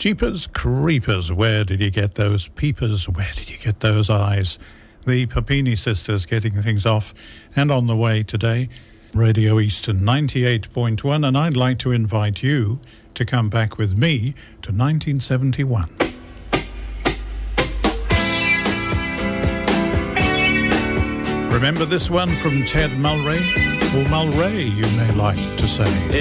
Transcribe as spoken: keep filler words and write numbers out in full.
Jeepers creepers, where did you get those peepers? Where did you get those eyes? The Papini sisters getting things off and on the way today. Radio Eastern ninety-eight point one, and I'd like to invite you to come back with me to nineteen seventy-one. Remember this one from Ted Mulray? Or Mulray, you may like to say.